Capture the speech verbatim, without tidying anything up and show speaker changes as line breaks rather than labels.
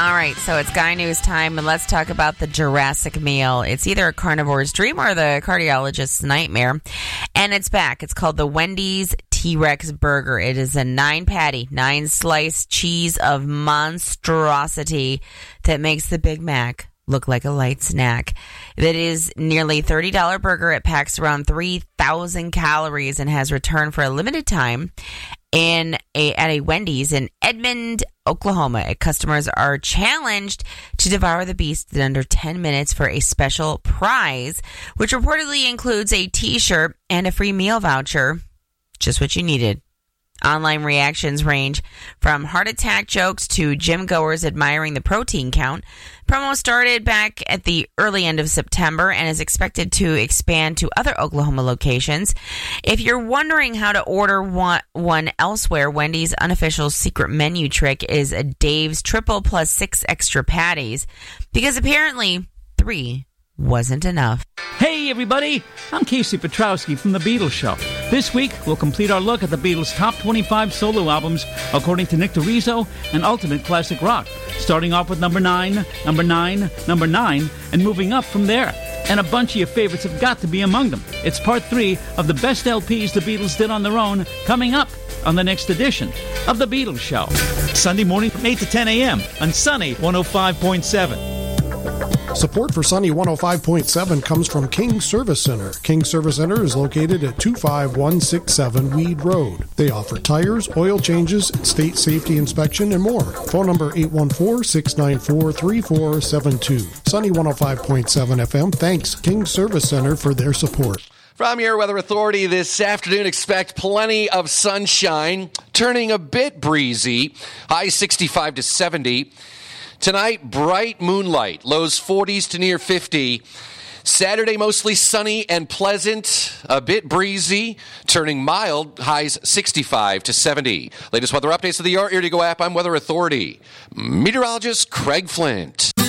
All right, so it's Guy News time, and let's talk about the Jurassic meal. It's either a carnivore's dream or the cardiologist's nightmare, and it's back. It's called the Wendy's T-Rex Burger. It is a nine-patty, nine-slice cheese of monstrosity that makes the Big Mac look like a light snack. That is nearly thirty dollars burger. It packs around three thousand calories and has returned for a limited time in a, at a Wendy's in Edmond, Oklahoma. Customers are challenged to devour the beast in under ten minutes for a special prize, which reportedly includes a t-shirt and a free meal voucher. Just what you needed. Online reactions range from heart attack jokes to gym goers admiring the protein count. Promo started back at the early end of September and is expected to expand to other Oklahoma locations. If you're wondering how to order one, one elsewhere, Wendy's unofficial secret menu trick is a Dave's triple plus six extra patties, because apparently three wasn't enough.
Hey everybody, I'm Casey Petrowski from The Beatles Show. This week, we'll complete our look at the Beatles' top twenty-five solo albums according to Nick DeRiso and Ultimate Classic Rock, starting off with number nine, number nine, number nine, and moving up from there. And a bunch of your favorites have got to be among them. It's part three of the best L Ps the Beatles did on their own, coming up on the next edition of The Beatles Show. Sunday morning from eight to ten a.m. on Sunny one oh five point seven.
Support for Sunny one oh five point seven comes from King Service Center. King Service Center is located at two five one six seven Weed Road. They offer tires, oil changes, state safety inspection, and more. Phone number eight one four, six nine four, three four seven two. Sunny one oh five point seven F M thanks King Service Center for their support.
From your Weather Authority this afternoon, expect plenty of sunshine, turning a bit breezy, high sixty-five to seventy. Tonight, bright moonlight, lows forties to near fifty. Saturday, mostly sunny and pleasant, a bit breezy, turning mild, highs sixty-five to seventy. Latest weather updates of the Your Ear to Go app. I'm Weather Authority meteorologist Craig Flint.